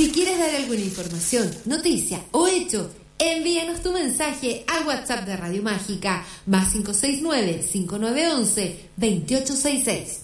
Si quieres dar alguna información, noticia o hecho, envíanos tu mensaje al WhatsApp de Radio Mágica, +569-5911-2866.